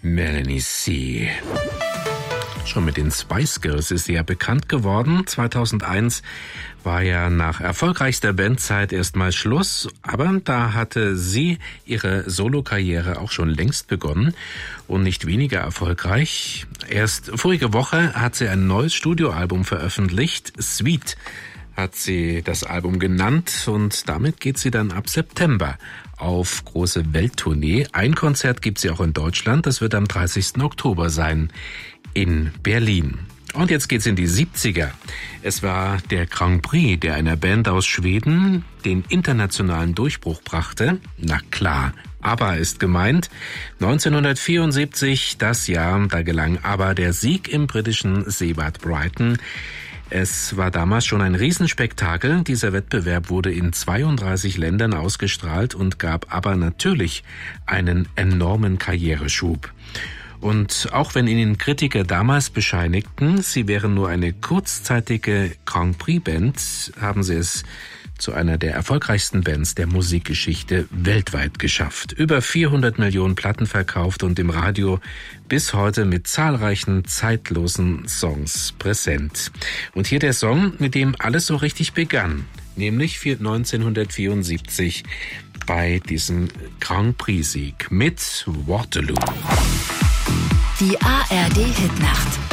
Melanie C. Schon mit den Spice Girls ist sie ja bekannt geworden. 2001 war ja nach erfolgreichster Bandzeit erstmal Schluss, aber da hatte sie ihre Solokarriere auch schon längst begonnen und nicht weniger erfolgreich. Erst vorige Woche hat sie ein neues Studioalbum veröffentlicht. Sweet hat sie das Album genannt und damit geht sie dann ab September auf große Welttournee. Ein Konzert gibt sie auch in Deutschland, das wird am 30. Oktober sein in Berlin. Und jetzt geht's in die 70er. Es war der Grand Prix, der einer Band aus Schweden den internationalen Durchbruch brachte. Na klar, ABBA ist gemeint. 1974, das Jahr, da gelang ABBA der Sieg im britischen Seebad Brighton. Es war damals schon ein Riesenspektakel. Dieser Wettbewerb wurde in 32 Ländern ausgestrahlt und gab ABBA natürlich einen enormen Karriereschub. Und auch wenn ihnen Kritiker damals bescheinigten, sie wären nur eine kurzzeitige Grand Prix-Band, haben sie es zu einer der erfolgreichsten Bands der Musikgeschichte weltweit geschafft. Über 400 Millionen Platten verkauft und im Radio bis heute mit zahlreichen zeitlosen Songs präsent. Und hier der Song, mit dem alles so richtig begann, nämlich für 1974 bei diesem Grand Prix-Sieg mit Waterloo. Die ARD-Hitnacht.